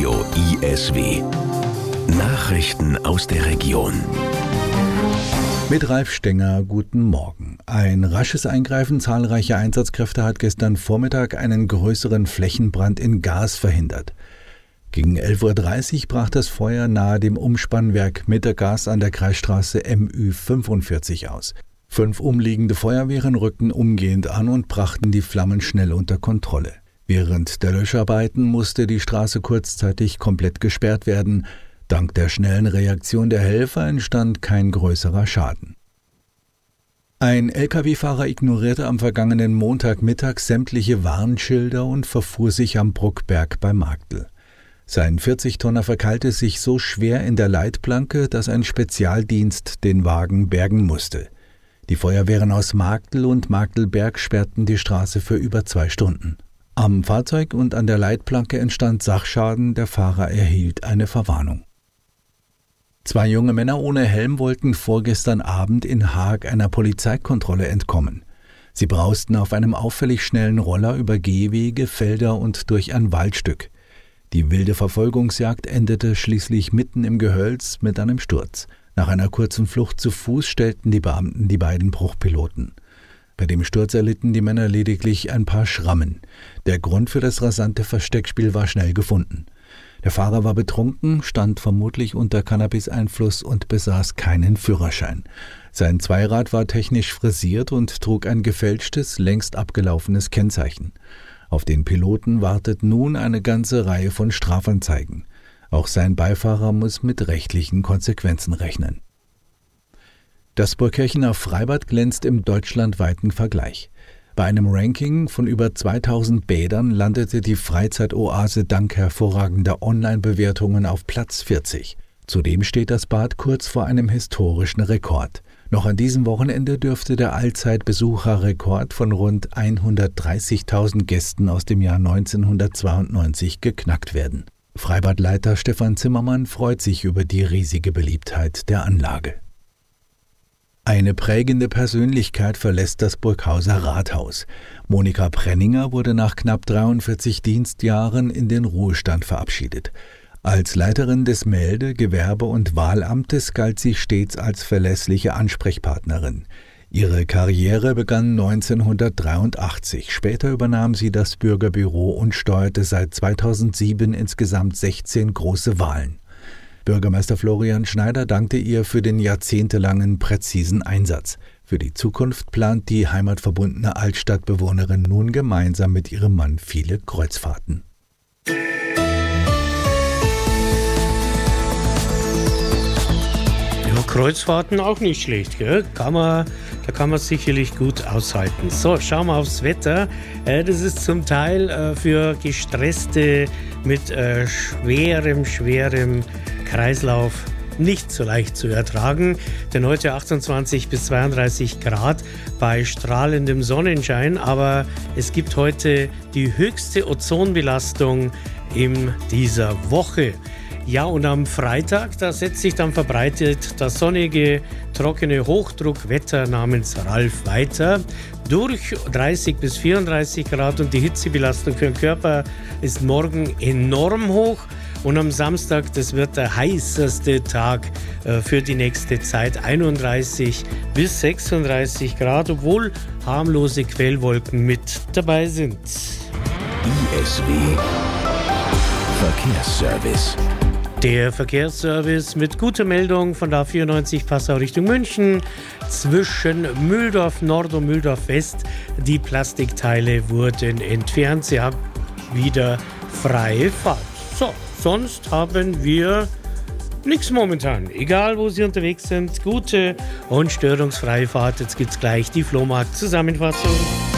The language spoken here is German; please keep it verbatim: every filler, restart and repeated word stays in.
Radio I S W. Nachrichten aus der Region. Mit Ralf Stenger, guten Morgen. Ein rasches Eingreifen zahlreicher Einsatzkräfte hat gestern Vormittag einen größeren Flächenbrand in Gaas verhindert. Gegen elf Uhr dreißig brach das Feuer nahe dem Umspannwerk Mittergaas an der Kreisstraße M Ü fünfundvierzig aus. Fünf umliegende Feuerwehren rückten umgehend an und brachten die Flammen schnell unter Kontrolle. Während der Löscharbeiten musste die Straße kurzzeitig komplett gesperrt werden. Dank der schnellen Reaktion der Helfer entstand kein größerer Schaden. Ein L K W-Fahrer ignorierte am vergangenen Montagmittag sämtliche Warnschilder und verfuhr sich am Bruckberg bei Marktl. Sein vierzig-Tonner verkeilte sich so schwer in der Leitplanke, dass ein Spezialdienst den Wagen bergen musste. Die Feuerwehren aus Marktl und Marktlberg sperrten die Straße für über zwei Stunden. Am Fahrzeug und an der Leitplanke entstand Sachschaden, der Fahrer erhielt eine Verwarnung. Zwei junge Männer ohne Helm wollten vorgestern Abend in Haag einer Polizeikontrolle entkommen. Sie brausten auf einem auffällig schnellen Roller über Gehwege, Felder und durch ein Waldstück. Die wilde Verfolgungsjagd endete schließlich mitten im Gehölz mit einem Sturz. Nach einer kurzen Flucht zu Fuß stellten die Beamten die beiden Bruchpiloten. Bei dem Sturz erlitten die Männer lediglich ein paar Schrammen. Der Grund für das rasante Versteckspiel war schnell gefunden. Der Fahrer war betrunken, stand vermutlich unter Cannabis-Einfluss und besaß keinen Führerschein. Sein Zweirad war technisch frisiert und trug ein gefälschtes, längst abgelaufenes Kennzeichen. Auf den Piloten wartet nun eine ganze Reihe von Strafanzeigen. Auch sein Beifahrer muss mit rechtlichen Konsequenzen rechnen. Das Burgkirchener Freibad glänzt im deutschlandweiten Vergleich. Bei einem Ranking von über zweitausend Bädern landete die Freizeitoase dank hervorragender Online-Bewertungen auf Platz vierzig. Zudem steht das Bad kurz vor einem historischen Rekord. Noch an diesem Wochenende dürfte der Allzeitbesucherrekord von rund hundertdreißigtausend Gästen aus dem Jahr neunzehnhundertzweiundneunzig geknackt werden. Freibadleiter Stefan Zimmermann freut sich über die riesige Beliebtheit der Anlage. Eine prägende Persönlichkeit verlässt das Burghauser Rathaus. Monika Prenninger wurde nach knapp dreiundvierzig Dienstjahren in den Ruhestand verabschiedet. Als Leiterin des Melde-, Gewerbe- und Wahlamtes galt sie stets als verlässliche Ansprechpartnerin. Ihre Karriere begann neunzehnhundertdreiundachtzig. Später übernahm sie das Bürgerbüro und steuerte seit zweitausendsieben insgesamt sechzehn große Wahlen. Bürgermeister Florian Schneider dankte ihr für den jahrzehntelangen präzisen Einsatz. Für die Zukunft plant die heimatverbundene Altstadtbewohnerin nun gemeinsam mit ihrem Mann viele Kreuzfahrten. Ja, Kreuzfahrten auch nicht schlecht, gell? Kann man, da kann man sicherlich gut aushalten. So, schauen wir aufs Wetter. Äh, das ist zum Teil äh, für Gestresste mit äh, schwerem, schwerem Kreislauf nicht so leicht zu ertragen, denn heute achtundzwanzig bis zweiunddreißig Grad bei strahlendem Sonnenschein, aber es gibt heute die höchste Ozonbelastung in dieser Woche. Ja, und am Freitag, da setzt sich dann verbreitet das sonnige, trockene Hochdruckwetter namens Ralf weiter durch dreißig bis vierunddreißig Grad und die Hitzebelastung für den Körper ist morgen enorm hoch. Und am Samstag, das wird der heißeste Tag äh, für die nächste Zeit, einunddreißig bis sechsunddreißig Grad, obwohl harmlose Quellwolken mit dabei sind. I S W Verkehrsservice. Der Verkehrsservice mit guter Meldung von der A vierundneunzig Passau Richtung München zwischen Mühldorf Nord und Mühldorf West. Die Plastikteile wurden entfernt. Sie haben wieder freie Fahrt. So, sonst haben wir nichts momentan. Egal, wo Sie unterwegs sind, gute und störungsfreie Fahrt. Jetzt gibt's gleich die Flohmarkt-Zusammenfassung.